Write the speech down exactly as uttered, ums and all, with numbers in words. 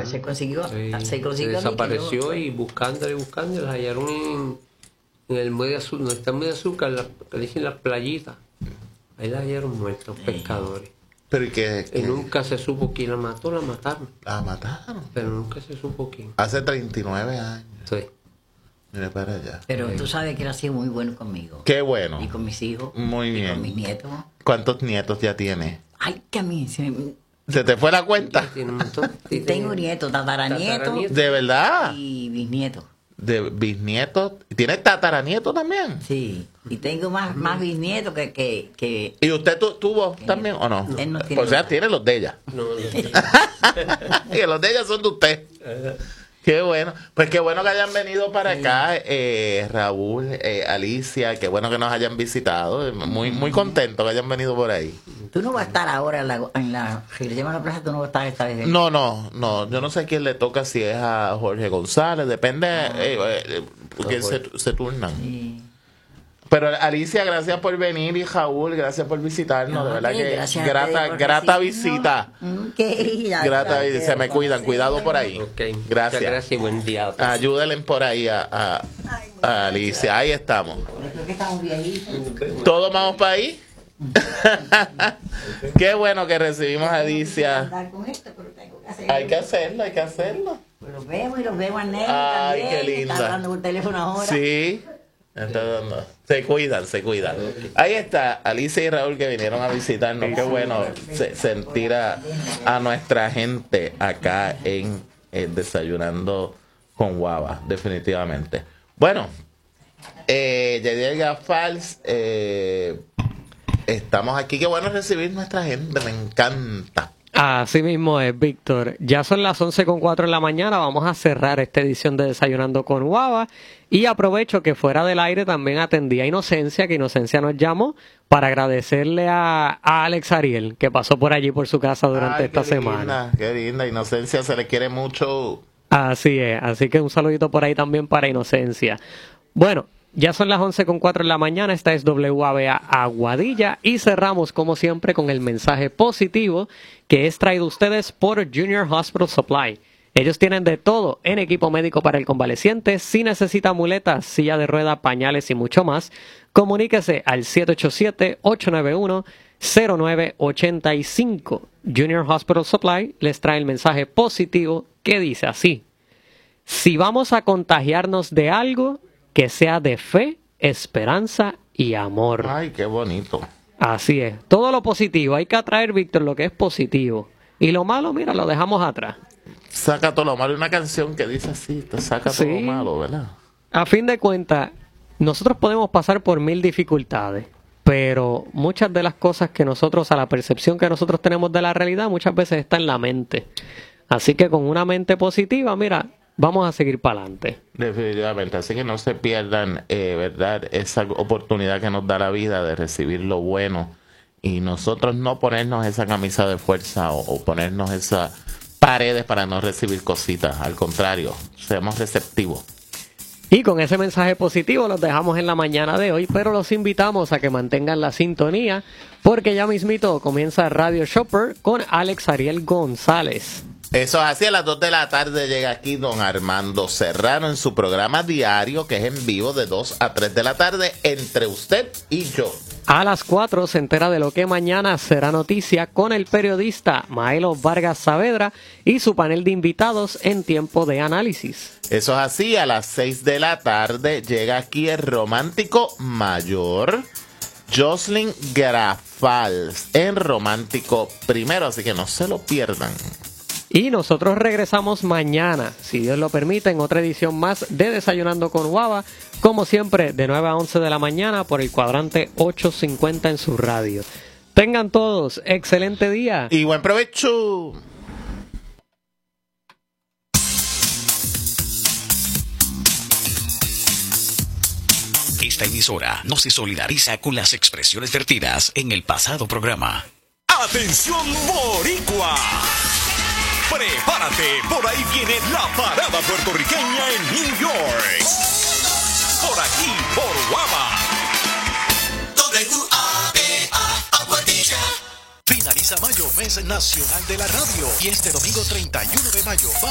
pues se consiguió, Sí, se consiguió. se desapareció yo, y buscándole y buscándole, las hallaron en, en el Muelle Azul, no está el Muelle Azúcar, la, que dicen las playitas. Ahí la hallaron muerta, los pescadores. Pero ¿y qué? Y qué? nunca se supo quién la mató, la mataron. La mataron. Pero nunca se supo quién. Hace treinta y nueve años. Sí. Mire para allá. Pero tú sabes que él ha sido muy bueno conmigo. Qué bueno. Y con mis hijos. Muy y bien. con mis nietos. ¿Cuántos nietos ya tiene? Ay, que a mí se me... ¿Se te fue la cuenta? Tiene un montón. Tengo Tiene- nietos, tataranietos Tataranietos. ¿De verdad? y bisnietos. ¿De bisnietos? ¿Tienes tataranietos también? Sí. Y tengo más, más bisnietos que... que, que... ¿Y usted tu- tuvo también o no? Él no tiene O sea, nada. tiene los de ella. No, no. Y los de ella son de usted. Qué bueno. Pues qué bueno que hayan venido para acá, eh, Raúl, eh, Alicia. Qué bueno que nos hayan visitado. Muy muy contento que hayan venido por ahí. Tú no vas a estar ahora en la... En la si le llaman a la plaza, tú no vas a estar esta vez. No, no, no. Yo no sé quién le toca, si es a Jorge González. Depende, eh, eh, porque se, se turnan. Sí. Pero Alicia, gracias por venir, y Raúl, gracias por visitarnos. No, de verdad ok, que gracias a grata, ustedes por grata recibirnos. visita. Ok, ya, Grata ya, visita. Se me cuidan. Cuidado por ahí. Ok, muchas Gracias. gracias y buen día. Ayúdenle por ahí a, a, a Alicia. Ahí estamos. Creo que estamos viejitos. ¿Todos vamos para ahí? Qué bueno que recibimos a Alicia. Andar con esto, pero tengo que hacerlo. Hay que hacerlo, hay que hacerlo. Pues los vemos y los vemos a Nelly Ay, también. qué que linda. Está hablando por teléfono ahora. Sí. Está dando- Se cuidan, se cuidan. Ahí está Alicia y Raúl que vinieron a visitarnos. Qué bueno se- sentir a, a nuestra gente acá en eh, Desayunando con Guava, definitivamente. Bueno, eh, Yadiel Gafals, eh, estamos aquí. Qué bueno recibir nuestra gente, me encanta. Así mismo es, Víctor. Ya son las once con cuatro de la mañana. Vamos a cerrar esta edición de Desayunando con Guava. Y aprovecho que fuera del aire también atendí a Inocencia, que Inocencia nos llamó para agradecerle a, a Alex Ariel, que pasó por allí por su casa durante Ay, esta qué semana. linda, qué linda, Inocencia, se le quiere mucho. Así es, así que un saludito por ahí también para Inocencia. Bueno, ya son las once con cuatro de la mañana, esta es W A B A Aguadilla y cerramos como siempre con el mensaje positivo que es traído a ustedes por Junior Hospital Supply. Ellos tienen de todo en equipo médico para el convaleciente. Si necesita muletas, silla de rueda, pañales y mucho más, comuníquese al siete ocho siete, ocho nueve uno, cero nueve ocho cinco. Junior Hospital Supply les trae el mensaje positivo que dice así: si vamos a contagiarnos de algo, que sea de fe, esperanza y amor. Ay, qué bonito. Así es. Todo lo positivo. Hay que atraer, Víctor, lo que es positivo. Y lo malo, mira, lo dejamos atrás. Saca todo lo malo. Hay una canción que dice así, te saca todo Sí. lo malo, ¿verdad? A fin de cuentas, nosotros podemos pasar por mil dificultades, pero muchas de las cosas que nosotros, a la percepción que nosotros tenemos de la realidad, muchas veces está en la mente. Así que con una mente positiva, mira, vamos a seguir para adelante. Definitivamente. Así que no se pierdan, eh, ¿verdad? Esa oportunidad que nos da la vida de recibir lo bueno y nosotros no ponernos esa camisa de fuerza o, o ponernos esas paredes para no recibir cositas. Al contrario, seamos receptivos. Y con ese mensaje positivo los dejamos en la mañana de hoy, pero los invitamos a que mantengan la sintonía porque ya mismito comienza Radio Shopper con Alex Ariel González. Eso es así, a las dos de la tarde llega aquí don Armando Serrano en su programa diario, que es en vivo de dos a tres de la tarde, entre usted y yo. A las cuatro se entera de lo que mañana será noticia con el periodista Maelo Vargas Saavedra y su panel de invitados en tiempo de análisis. Eso es así, a las seis de la tarde llega aquí el romántico mayor, Jocelyn Grafals, en Romántico Primero, así que no se lo pierdan. Y nosotros regresamos mañana, si Dios lo permite, en otra edición más de Desayunando con Guava, como siempre, de nueve a once de la mañana por el cuadrante ochocientos cincuenta en su radio. Tengan todos excelente día. Y buen provecho. Esta emisora no se solidariza con las expresiones vertidas en el pasado programa. ¡Atención, boricua! Prepárate, por ahí viene la parada puertorriqueña en New York. Por aquí, por Guava. W A B A Aguadilla. Finaliza mayo, mes nacional de la radio. Y este domingo treinta y uno de mayo